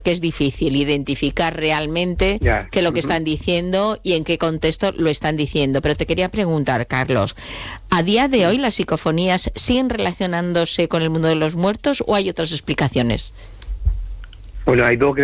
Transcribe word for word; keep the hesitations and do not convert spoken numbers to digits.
que es difícil identificar realmente Ya. qué es lo que Ujú. están diciendo y en qué contexto lo están diciendo. Pero te quería preguntar, Carlos, ¿a día de hoy las psicofonías siguen relacionándose con el mundo de los muertos o hay otras explicaciones? Bueno, hay dos